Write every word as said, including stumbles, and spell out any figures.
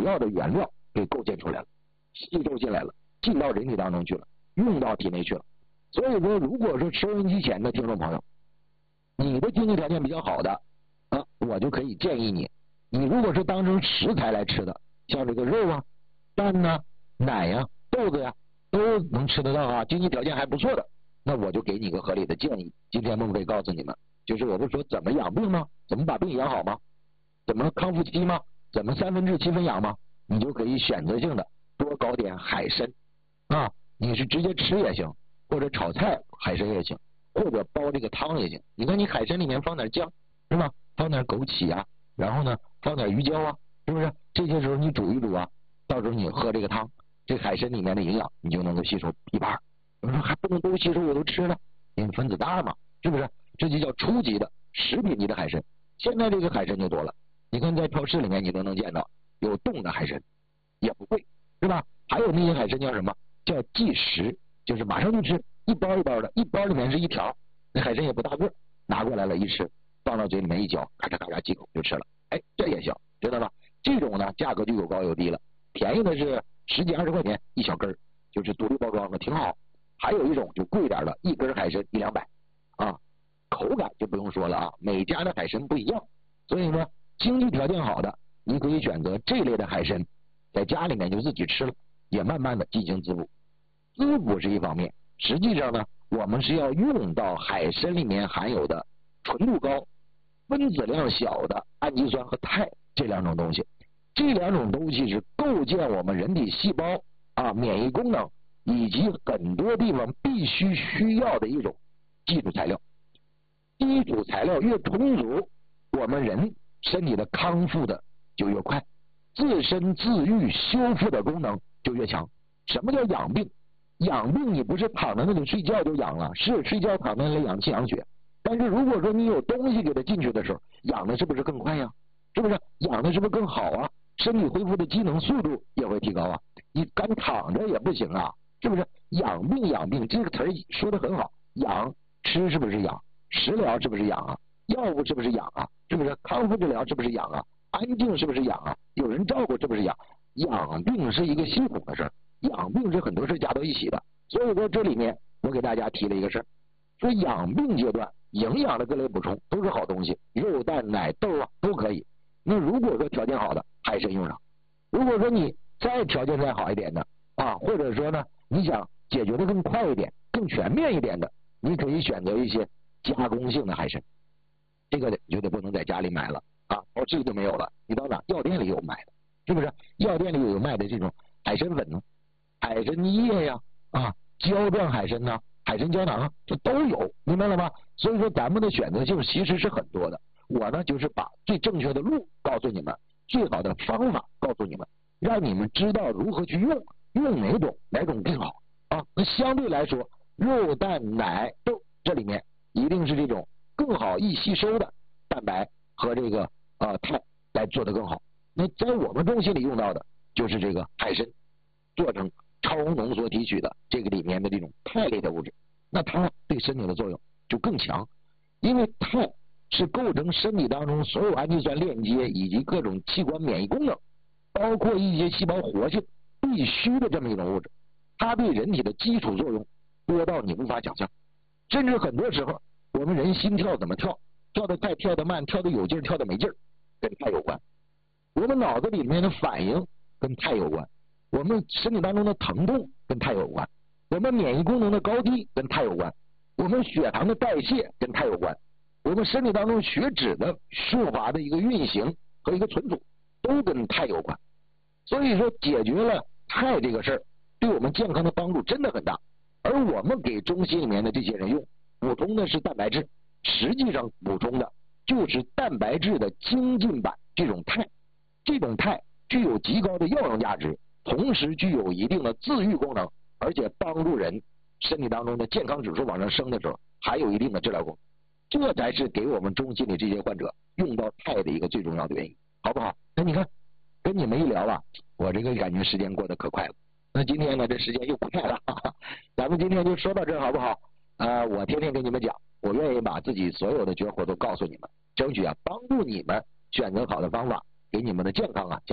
主要的原料给构建出来了，吸收进来了，进到人体当中去了，用到体内去了。所以说，如果说收音机前的听众朋友，你的经济条件比较好的啊，我就可以建议你，你如果是当成食材来吃的，像这个肉啊、蛋呐、奶呀、豆子呀，都能吃得到啊，经济条件还不错的，那我就给你个合理的建议。今天孟非告诉你们，就是我不说怎么养病吗？怎么把病养好吗？怎么康复期吗？怎么三分治七分养吗？你就可以选择性的多搞点海参啊，你是直接吃也行，或者炒菜海参也行，或者煲这个汤也行。你看你海参里面放点姜是吧？放点枸杞啊，然后呢放点鱼胶啊，是不是？这些时候你煮一煮啊，到时候你喝这个汤，这海参里面的营养你就能够吸收一半。我说还不能都吸收我都吃了，因为分子大嘛，是不是？这就叫初级的食品级的海参。现在这个海参就多了，你看在超市里面你都能见到有冻的海参，也不贵，是吧？还有那些海参叫什么？叫即食，就是马上就吃，一包一包的，一包里面是一条，那海参也不大个，拿过来了一吃，放到嘴里面一嚼，咔嚓咔嚓几口就吃了，哎，这也行，知道吧？这种呢价格就有高有低了，便宜的是十几二十块钱一小根，就是独立包装的，挺好。还有一种就贵点的，一根海参一两百啊，口感就不用说了啊，每家的海参不一样，所以呢，经济条件好的，你可以选择这类的海参，在家里面就自己吃了，也慢慢的进行滋补。滋补是一方面，实际上呢，我们是要用到海参里面含有的纯度高、分子量小的氨基酸和肽这两种东西。这两种东西是构建我们人体细胞啊免疫功能以及很多地方必须需要的一种基础材料。基础材料越充足，我们人身体的康复的就越快，自身自愈修复的功能就越强。什么叫养病？养病你不是躺在那里睡觉就养了，是睡觉躺在那里养气养血，但是如果说你有东西给它进去的时候，养的是不是更快呀？是不是？养的是不是更好啊？身体恢复的机能速度也会提高啊。你干躺着也不行啊，是不是？养病养病这个词儿说的很好，养吃是不是养？食疗是不是养啊？药物是不是养啊？是不是？康复治疗是不是养啊？安静是不是养啊？有人照顾是不是养？养病是一个系统的事儿，养病是很多事加到一起的。所以说这里面我给大家提了一个事儿，说养病阶段营养的各类补充都是好东西，肉蛋奶豆啊都可以。那如果说条件好的，海参用上；如果说你再条件再好一点的啊，或者说呢你想解决的更快一点、更全面一点的，你可以选择一些加工性的海参。这个绝对不能在家里买了啊，超市里就没有了，你到哪药店里有卖的，是不是？药店里有卖的这种海参粉呢、海参叶呀、啊胶状海参呐、海参胶囊啊，这都有，明白了吗？所以说咱们的选择性其实是很多的。我呢就是把最正确的路告诉你们，最好的方法告诉你们，让你们知道如何去用，用哪种哪种更好啊。那相对来说，肉蛋奶豆这里面一定是这种更好易吸收的蛋白和这个呃肽来做得更好。那在我们中心里用到的就是这个海参，做成超浓缩提取的这个里面的这种肽类的物质，那它对身体的作用就更强，因为肽是构成身体当中所有氨基酸链接以及各种器官免疫功能，包括一些细胞活性必须的这么一种物质，它对人体的基础作用多到你无法想象。甚至很多时候我们人心跳怎么跳，跳得快跳得慢，跳得有劲跳得没劲儿，跟肽有关。我们脑子里面的反应跟肽有关，我们身体当中的疼痛跟肽有关，我们免疫功能的高低跟肽有关，我们血糖的代谢跟肽有关，我们身体当中血脂的顺滑的一个运行和一个存储都跟肽有关。所以说解决了肽这个事儿，对我们健康的帮助真的很大。而我们给中心里面的这些人用补充的是蛋白质，实际上补充的就是蛋白质的精进版这种肽。这种肽具有极高的药用价值，同时具有一定的自愈功能，而且帮助人身体当中的健康指数往上升的时候还有一定的治疗功能，这才是给我们中心里这些患者用到肽的一个最重要的原因，好不好？那你看跟你们一聊啊，我这个感觉时间过得可快了。那今天呢这时间又快了，哈哈，咱们今天就说到这儿好不好？呃，我天天跟你们讲，我愿意把自己所有的绝活都告诉你们，争取啊帮助你们选择好的方法，给你们的健康啊